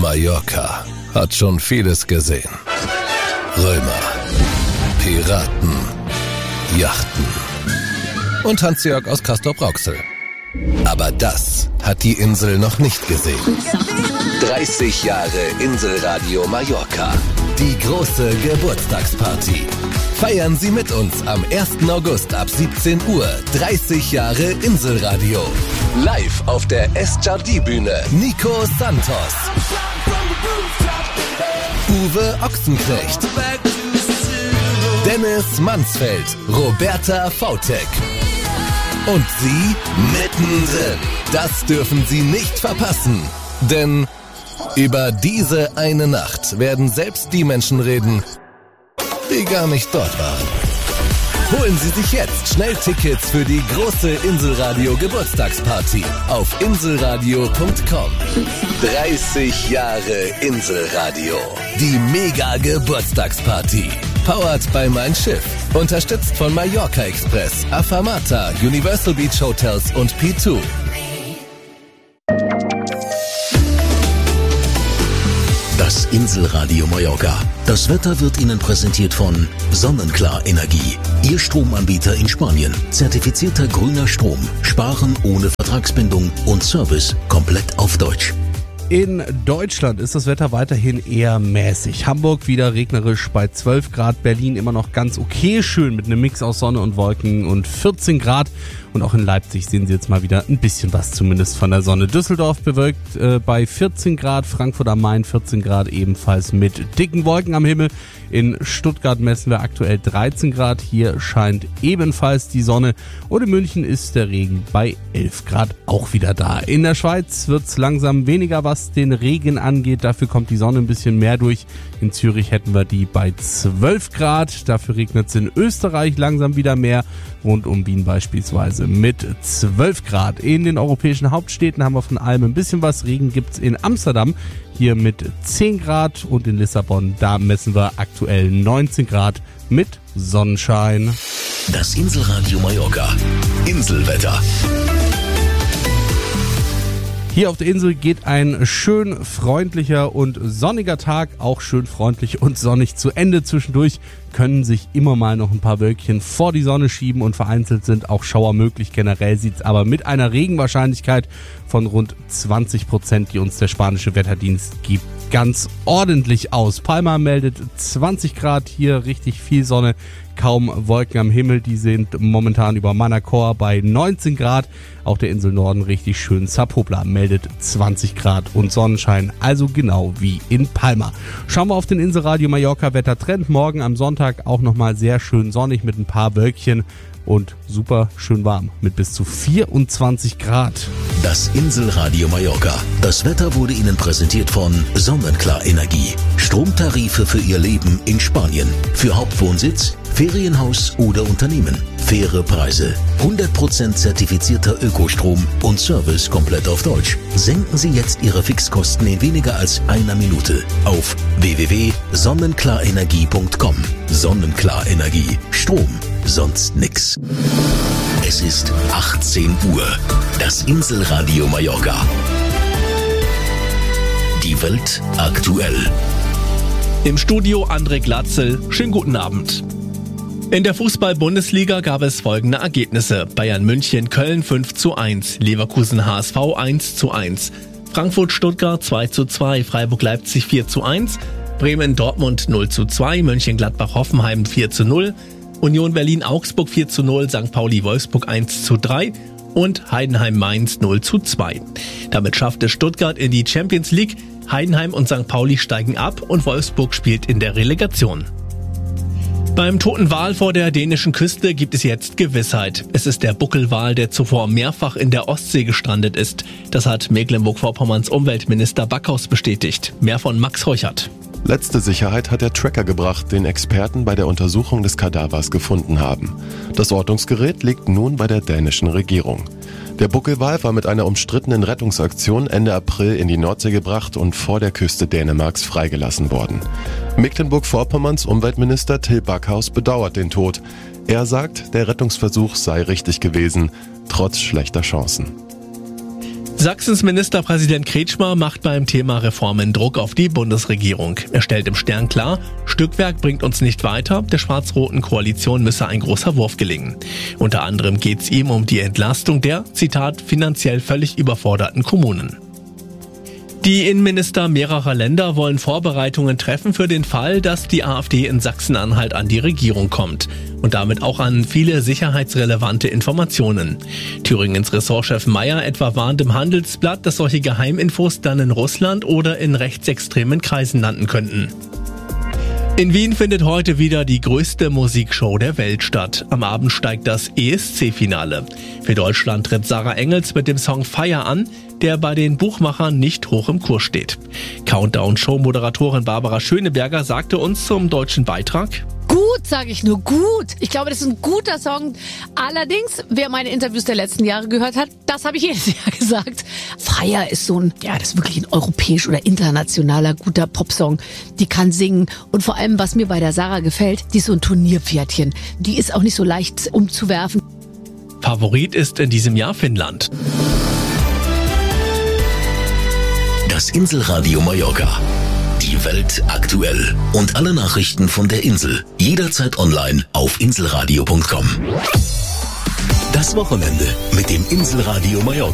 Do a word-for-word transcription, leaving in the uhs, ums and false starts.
Mallorca hat schon vieles gesehen. Römer, Piraten, Yachten und Hans-Jörg aus Castrop-Rauxel. Aber das hat die Insel noch nicht gesehen. dreißig Jahre Inselradio Mallorca. Die große Geburtstagsparty. Feiern Sie mit uns am ersten August ab siebzehn Uhr. dreißig Jahre Inselradio. Live auf der Es-Jardi-Bühne. Nico Santos. Uwe Ochsenknecht. Dennis Mansfeld. Roberta Vautek. Und Sie mittendrin. Das dürfen Sie nicht verpassen. Denn über diese eine Nacht werden selbst die Menschen reden, die gar nicht dort waren. Holen Sie sich jetzt schnell Tickets für die große Inselradio Geburtstagsparty auf inselradio punkt com. dreißig Jahre Inselradio. Die mega Geburtstagsparty. Powered by Mein Schiff. Unterstützt von Mallorca Express, Afamata, Universal Beach Hotels und P zwei. Das Inselradio Mallorca. Das Wetter wird Ihnen präsentiert von Sonnenklar Energie. Ihr Stromanbieter in Spanien. Zertifizierter grüner Strom. Sparen ohne Vertragsbindung und Service komplett auf Deutsch. In Deutschland ist das Wetter weiterhin eher mäßig. Hamburg wieder regnerisch bei zwölf Grad, Berlin immer noch ganz okay schön mit einem Mix aus Sonne und Wolken und vierzehn Grad. Und auch in Leipzig sehen Sie jetzt mal wieder ein bisschen was zumindest von der Sonne. Düsseldorf bewölkt äh, bei vierzehn Grad, Frankfurt am Main vierzehn Grad ebenfalls mit dicken Wolken am Himmel. In Stuttgart messen wir aktuell dreizehn Grad, hier scheint ebenfalls die Sonne. Und in München ist der Regen bei elf Grad auch wieder da. In der Schweiz wird's langsam weniger, was den Regen angeht. Dafür kommt die Sonne ein bisschen mehr durch. In Zürich hätten wir die bei zwölf Grad. Dafür regnet es in Österreich langsam wieder mehr. Rund um Wien beispielsweise mit zwölf Grad. In den europäischen Hauptstädten haben wir von allem ein bisschen was. Regen gibt's in Amsterdam hier mit zehn Grad und in Lissabon, da messen wir aktuell neunzehn Grad mit Sonnenschein. Das Inselradio Mallorca. Inselwetter. Hier auf der Insel geht ein schön freundlicher und sonniger Tag, auch schön freundlich und sonnig zu Ende. Zwischendurch können sich immer mal noch ein paar Wölkchen vor die Sonne schieben und vereinzelt sind auch Schauer möglich. Generell sieht es aber mit einer Regenwahrscheinlichkeit von rund zwanzig Prozent, die uns der spanische Wetterdienst gibt, ganz ordentlich aus. Palma meldet zwanzig Grad, hier richtig viel Sonne, kaum Wolken am Himmel. Die sind momentan über Manacor bei neunzehn Grad. Auch der Insel Norden richtig schön. Sapopla meldet zwanzig Grad und Sonnenschein, also genau wie in Palma. Schauen wir auf den Inselradio Mallorca Wettertrend. Morgen am Sonntag auch nochmal sehr schön sonnig mit ein paar Wölkchen und super schön warm mit bis zu vierundzwanzig Grad. Das Inselradio Mallorca. Das Wetter wurde Ihnen präsentiert von Sonnenklar Energie. Stromtarife für Ihr Leben in Spanien. Für Hauptwohnsitz, Ferienhaus oder Unternehmen. Faire Preise. hundert Prozent zertifizierter Ökostrom und Service komplett auf Deutsch. Senken Sie jetzt Ihre Fixkosten in weniger als einer Minute auf w w w punkt sonnenklar-energie punkt com. Sonnenklar Energie. Strom. Sonst nix. Es ist achtzehn Uhr. Das Inselradio Mallorca. Die Welt aktuell. Im Studio André Glatzel. Schönen guten Abend. In der Fußball-Bundesliga gab es folgende Ergebnisse. Bayern München Köln fünf zu eins, Leverkusen H S V eins zu eins, Frankfurt Stuttgart zwei zu zwei, Freiburg Leipzig vier zu eins, Bremen Dortmund null zu zwei, Mönchengladbach Hoffenheim vier zu null, Union Berlin Augsburg vier zu null, Sankt Pauli Wolfsburg eins zu drei und Heidenheim Mainz null zu zwei. Damit schafft es Stuttgart in die Champions League, Heidenheim und Sankt Pauli steigen ab und Wolfsburg spielt in der Relegation. Beim toten Wal vor der dänischen Küste gibt es jetzt Gewissheit. Es ist der Buckelwal, der zuvor mehrfach in der Ostsee gestrandet ist. Das hat Mecklenburg-Vorpommerns Umweltminister Backhaus bestätigt. Mehr von Max Heuchert. Letzte Sicherheit hat der Tracker gebracht, den Experten bei der Untersuchung des Kadavers gefunden haben. Das Ortungsgerät liegt nun bei der dänischen Regierung. Der Buckelwal war mit einer umstrittenen Rettungsaktion Ende April in die Nordsee gebracht und vor der Küste Dänemarks freigelassen worden. Mecklenburg-Vorpommerns Umweltminister Till Backhaus bedauert den Tod. Er sagt, der Rettungsversuch sei richtig gewesen, trotz schlechter Chancen. Sachsens Ministerpräsident Kretschmer macht beim Thema Reformen Druck auf die Bundesregierung. Er stellt im Stern klar, Stückwerk bringt uns nicht weiter, der schwarz-roten Koalition müsse ein großer Wurf gelingen. Unter anderem geht es ihm um die Entlastung der, Zitat, finanziell völlig überforderten Kommunen. Die Innenminister mehrerer Länder wollen Vorbereitungen treffen für den Fall, dass die AfD in Sachsen-Anhalt an die Regierung kommt und damit auch an viele sicherheitsrelevante Informationen. Thüringens Ressortchef Mayer etwa warnt im Handelsblatt, dass solche Geheiminfos dann in Russland oder in rechtsextremen Kreisen landen könnten. In Wien findet heute wieder die größte Musikshow der Welt statt. Am Abend steigt das E S C-Finale. Für Deutschland tritt Sarah Engels mit dem Song Fire an, der bei den Buchmachern nicht hoch im Kurs steht. Countdown-Show-Moderatorin Barbara Schöneberger sagte uns zum deutschen Beitrag: Gut, sage ich nur, gut. Ich glaube, das ist ein guter Song. Allerdings, wer meine Interviews der letzten Jahre gehört hat, das habe ich jedes Jahr gesagt. Fire ist so ein, ja, das ist wirklich ein europäisch oder internationaler guter Popsong. Die kann singen. Und vor allem, was mir bei der Sarah gefällt, die ist so ein Turnierpferdchen. Die ist auch nicht so leicht umzuwerfen. Favorit ist in diesem Jahr Finnland. Das Inselradio Mallorca. Die Welt aktuell. Und alle Nachrichten von der Insel. Jederzeit online auf inselradio punkt com. Das Wochenende mit dem Inselradio Mallorca.